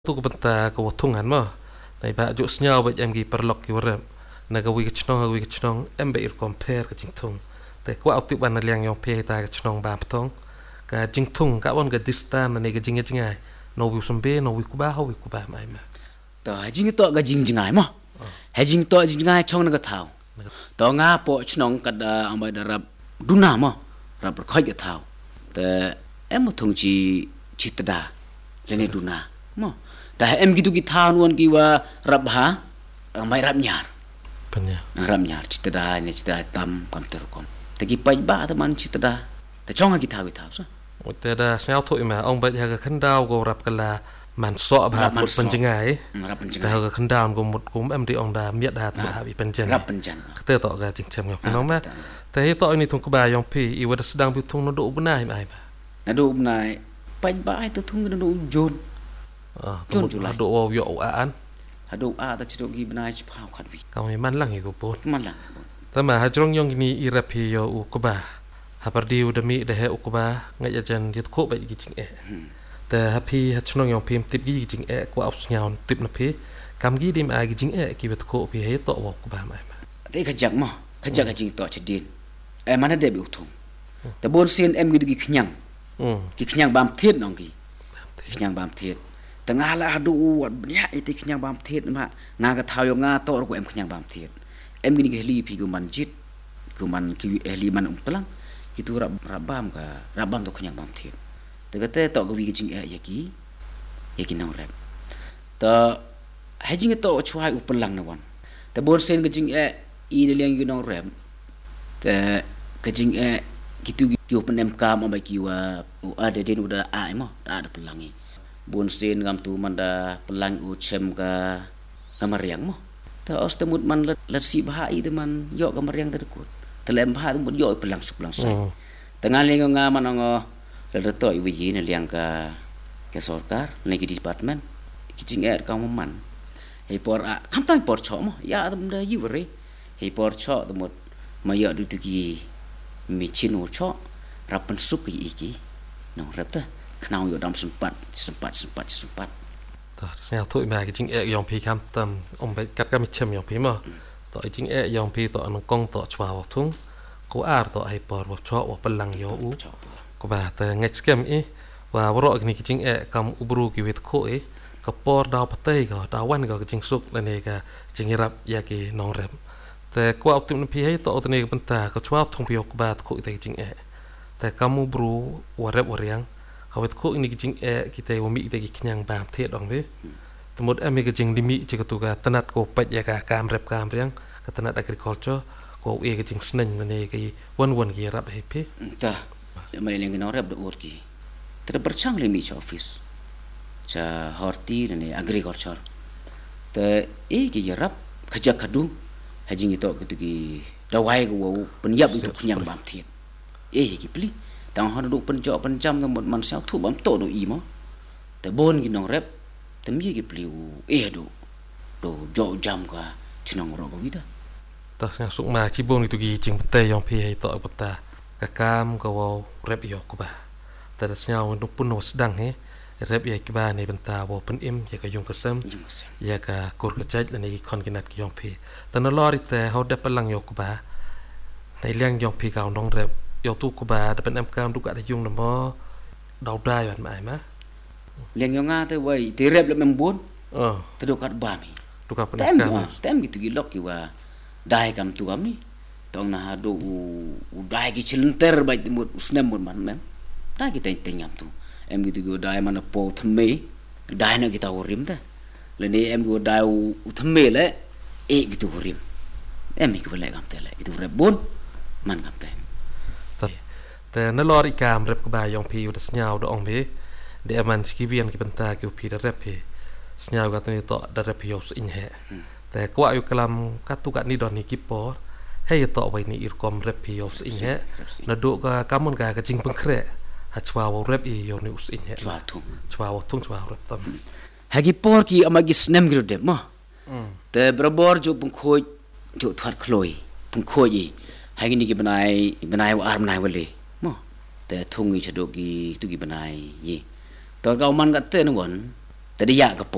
tu ko benta ko tungan mo nai ba ju snyaw ba em gi perlok ki wara na ga wi ki chnong em ba ir compare ka jing thung te ko au ti ban na liang yong pe ta ka chnong ba ptong ka jing thung ka bon ga distan na ga jing ai no wi sombe no wi ku ba ho wi ku ba mai ma ta jing to ga jing ai mo ha jing to jing ai chong na ga thau to nga po chnong ka da ang ba da rap duna mo rap khoi ga thau te em mo thung chi chitada lene duna mo ta em gitu ki thau nuan ki wa rap ha mai rap nyar panya rap nyar chitada ne chitada tam kam ter kom te ki pai ba ta man chitada te chong ki thau sa o te da snyaw thu ma ong ba ga khan daw go rap ka la man so ba một phần chừng ai ka ga khan daw go một kum em di ong da miet da ta bi pen chen rap pen chen te to ga jing chem ngọc no ma te hi to ni thung ko ba yong pi I wa da sedang bi thung no do bu nai mai ba na do nai pai ba ai tu thung no do jon Chôn chủ lại độ dỗ án độ ta chỉ độ ghi bên ai chụp hào khát vị cao mấy man lăng hiểu bố man lăng ta mà hai trong nhung ni irapi yo ukuba hapardi udami de he ukuba ngay ajan yết khô vậy cái chính e ta happy hai trong nhung phim tiếp cái chính e qua ốc nhau tiếp nó phê cam ghi đi mà cái chính e cái yết khô vì hết tọ vào ukuba mà thế cái chắc cái chính tọ chỉ điên em mana để biểu thùng ta bốn xin em cái khnyang bám thiết nong cái khnyang bám thiết tengah lah adu banyak itu kenyang bam thiet ma nga ka thau yo nga to ko em kenyang bam thiet em gini heli pi ku manjit ku man ki heli man umplang itu rabam to kenyang bam thiet te ka te to ko wi jing e yaki nong rap ta hajing to chwai upelang na wan te bon sen ka jing e I le liang yu nong rap te ka jing e gitu ki open em ka ma ba ki wa ada den udah ai mo ada pelangi Bunsin ngam tu manda pelang ucem ka kamariang mo ta os temut man let si bahai de man yo kamariang terkut telem bahai tu yo pelang sup langsai tengah liang nga man ngo le to I wi ne liang ka sorkar ne ki department ki jing er ka man he por a kam tan por cho mo ya dum da yu re he por cho tu mot ma yo du tu ki mi chin o cho rapan sup ki no rap ta khao yo dam sempat ta snyaw thu ma cái chính e yong pi kam tam ông bay cắt cam chem yong pi ma to chính e yong pi to an kong to chwa wa thung ko ar to ai por wa cho wa palang yo u ko ba ta ngach skem I wa ro cái chính e kam ubru ki wet ko e ka por daw patei ko daw wan ko chính suk la ne ka chính rap ya ki nong rem te ko op tim pi he to to ne banta ko chwa thung pi ko ba ko te chính e te kam ubru wa rep wa riang hawet ko ini kijing e kita wami kita kenyang bam thiet dong be temut em kijing dimi ci tu ga tanat ko pet ya ka kam rep kam riang ka tanat agriculture ko e kijing sneng ne ki won ki rap he pe ta mai leng no rep do ur ki ter berchang le mi office cha horti ne agriculture te e ki rap khaja khadu hajing to ki dawai ko penyap itu kenyang bam thiet e ki pli tang ha du penjo penjam một man sao thu bam to do I mo te bon gi nong rep te mi gi pliu e do jo jam ka chnong ro ko gi ta sang suk ma chi bon tu gi jing te yong pi he to ta ka kam ko wo rep yo ko ba ta da snyaw no pun no sedang he rep ya ki ba ne benta wo pen im ya ka yong ka sem ya ka kur ka chaj la ne gi kon gi nat ki yong pi ta no lori te ho de palang yo ko ba nei liang yong pi ka nong rep yo tu ko ba da pen em kam du ka da yung na mo daw dai ban mai ma liang yo nga te wai te rep le mem bon te do kat ba mi du ka pen kam tem gitu gi lok ki wa dai kam tu am ni tong na do dai gi chilenter ba mut usnem mon man mem dai gi te nyam tu em gitu go dai man po thme dai na kita urim ta le ni em go dai thme le e gitu urim em gi le kam te le gitu rep bon man kam te แต่นลอริกามเร็บกบายยองพีอุดสญาวดองเพเดมันสกีเวียนกิบันตากิวพีดเร็บเพสญาวกัตนิโตดเร็บยอสอินเฮแต่กว่าอยู่กลำกัตุกันิดอนนิกิปอร์ให้โตไว้นี่อิรกอมเร็บพยอสอินเฮนดูก็กำมันกากจิงปังเคระฮัชวาวเร็บยอนิอุสอินเฮชวาวทุ่งชวาวเร็บตั้มฮากิปอร์กีอามากิสเนมกระเดมแต่บราบอร์จูปังโคยจูทวัดคลอยปังโคยให้กินกิบันไอว่าอาร์มนายวันเลยแต่ทุ่งอีชดกีตุกีบันไอยี่ตอนเรามันกัดเต้นวันแต่ได้ยากกับป